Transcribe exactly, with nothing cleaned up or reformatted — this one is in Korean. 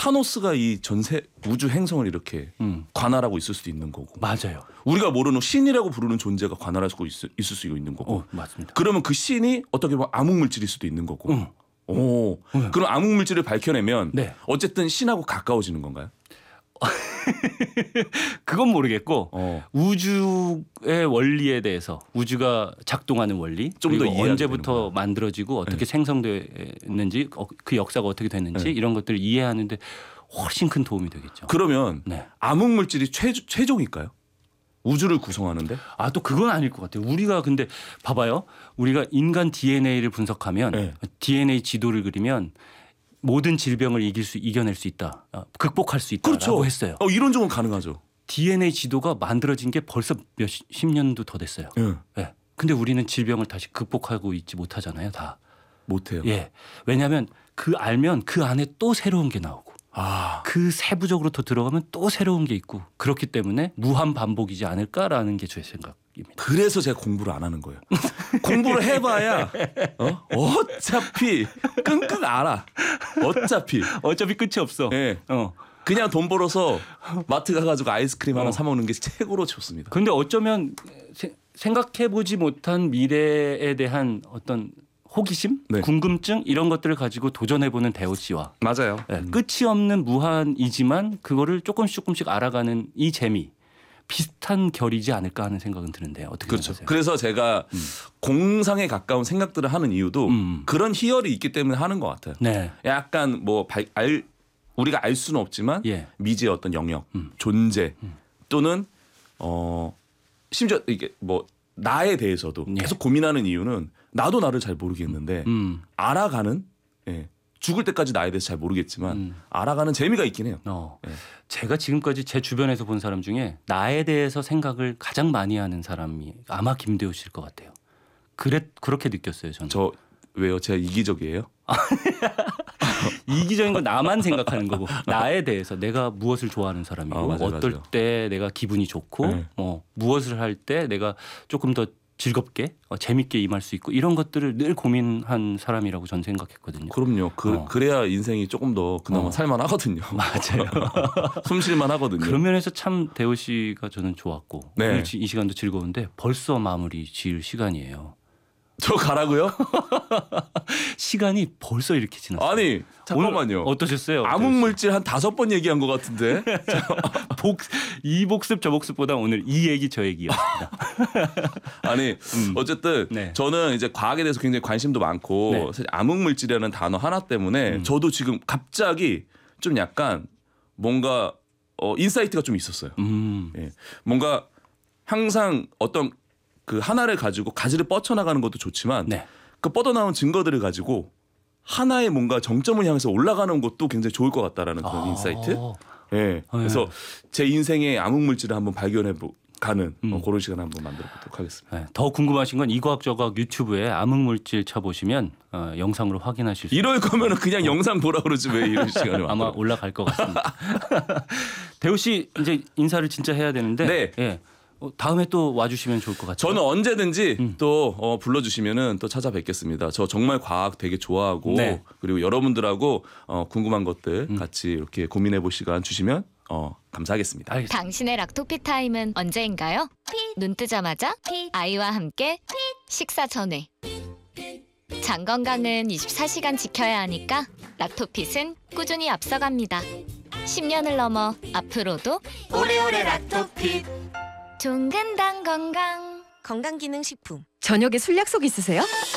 타노스가 이 전세 우주 행성을 이렇게 음. 관할하고 있을 수도 있는 거고. 맞아요. 우리가 모르는 신이라고 부르는 존재가 관할하고 있을, 있을 수 있는 거고. 어, 맞습니다. 그러면 그 신이 어떻게 보면 암흑 물질일 수도 있는 거고. 응. 오, 응. 그럼 암흑 물질을 밝혀내면 네. 어쨌든 신하고 가까워지는 건가요? 그건 모르겠고 어. 우주의 원리에 대해서 우주가 작동하는 원리 좀 더 그리고 이해하게 언제부터 되는구나. 만들어지고 어떻게 네. 생성됐는지 어, 그 역사가 어떻게 됐는지 네. 이런 것들을 이해하는데 훨씬 큰 도움이 되겠죠. 그러면 네. 암흑 물질이 최, 최종일까요? 우주를 구성하는데? 아, 또 그건 아닐 것 같아요. 우리가 근데 봐봐요. 우리가 인간 디엔에이를 분석하면 네. 디엔에이 지도를 그리면 모든 질병을 이길 수 이겨낼 수 있다. 어, 극복할 수 있다라고 그렇죠. 했어요. 어, 이론적으로 가능하죠. 디엔에이 지도가 만들어진 게 벌써 몇십 년도 더 됐어요. 예. 예. 근데 우리는 질병을 다시 극복하고 있지 못하잖아요, 다. 못해요. 예. 왜냐하면 그 알면 그 안에 또 새로운 게 나오고 아, 그 세부적으로 더 들어가면 또 새로운 게 있고 그렇기 때문에 무한 반복이지 않을까라는 게 제 생각입니다. 그래서 제가 공부를 안 하는 거예요. 공부를 해봐야 어? 어차피 끙끙 알아. 어차피. 어차피 끝이 없어. 예. 어. 그냥 돈 벌어서 마트 가가지고 아이스크림 하나 어. 사 먹는 게 최고로 좋습니다. 근데 어쩌면 세- 생각해보지 못한 미래에 대한 어떤 호기심, 네. 궁금증 이런 것들을 가지고 도전해보는 대호 씨와 맞아요. 네, 끝이 없는 무한이지만 그거를 조금씩 조금씩 알아가는 이 재미 비슷한 결이지 않을까 하는 생각은 드는데요. 어떻게 그렇죠. 생각하세요? 그래서 제가 음. 공상에 가까운 생각들을 하는 이유도 음. 그런 희열이 있기 때문에 하는 것 같아요. 네. 약간 뭐 발, 알, 우리가 알 수는 없지만 예. 미지의 어떤 영역, 음. 존재 음. 또는 어 심지어 이게 뭐 나에 대해서도 예. 계속 고민하는 이유는 나도 나를 잘 모르겠는데 음. 알아가는 예. 죽을 때까지 나에 대해서 잘 모르겠지만 음. 알아가는 재미가 있긴 해요. 어. 예. 제가 지금까지 제 주변에서 본 사람 중에 나에 대해서 생각을 가장 많이 하는 사람이 아마 김대호 씨일 것 같아요. 그래 그렇게 느꼈어요, 저는. 저 왜요? 제가 이기적이에요? 이기적인 건 나만 생각하는 거고 나에 대해서 내가 무엇을 좋아하는 사람이고 아, 맞아요, 어떨 맞아요. 때 내가 기분이 좋고 네. 뭐 무엇을 할 때 내가 조금 더 즐겁게 어, 재밌게 임할 수 있고 이런 것들을 늘 고민한 사람이라고 저는 생각했거든요. 그럼요. 그 어. 그래야 인생이 조금 더 그나마 어. 살만하거든요. 맞아요. 숨쉴만 하거든요. 그런 면에서 참 대호 씨가 저는 좋았고 네. 오늘 이 시간도 즐거운데 벌써 마무리 지을 시간이에요. 저 가라고요? 시간이 벌써 이렇게 지났어요. 아니 잠깐만요. 오늘 어떠셨어요? 암흑 물질 한 다섯 번 얘기한 것 같은데. 복, 이 복습 저 복습보다 오늘 이 얘기 저 얘기였습니다. 아니 음. 어쨌든 네. 저는 이제 과학에 대해서 굉장히 관심도 많고 네. 사실 암흑 물질이라는 단어 하나 때문에 음. 저도 지금 갑자기 좀 약간 뭔가 어, 인사이트가 좀 있었어요. 음. 예. 뭔가 항상 어떤 그 하나를 가지고 가지를 뻗쳐나가는 것도 좋지만 네. 그 뻗어나온 증거들을 가지고 하나의 뭔가 정점을 향해서 올라가는 것도 굉장히 좋을 것 같다라는 그런 아. 인사이트. 예. 그래서 제 인생의 암흑 물질을 한번 발견해 보 가는 음. 어, 그런 시간 한번 만들어 보도록 하겠습니다. 네, 더 궁금하신 건 이과학저과학 유튜브에 암흑물질 쳐보시면 어, 영상으로 확인하실 수 이럴 거면은 그냥 영상 보라 그러지 왜 이런 시간을 아마 만들어. 올라갈 것 같습니다. 대호 씨 이제 인사를 진짜 해야 되는데 네. 예. 어, 다음에 또 와주시면 좋을 것 같아요. 저는 언제든지 음. 또 어, 불러주시면은 또 찾아뵙겠습니다. 저 정말 과학 되게 좋아하고 네. 그리고 여러분들하고 어, 궁금한 것들 음. 같이 이렇게 고민해 볼 시간 주시면 어, 감사하겠습니다. 알겠습니다. 당신의 락토피 타임은 언제인가요? 눈 뜨자마자 아이와 함께 식사 전에. 장 건강은 이십사 시간 지켜야 하니까 락토핏은 꾸준히 앞서갑니다. 십 년을 넘어 앞으로도 오래오래 락토핏 종근당 건강. 건강기능식품. 저녁에 술 약속 있으세요?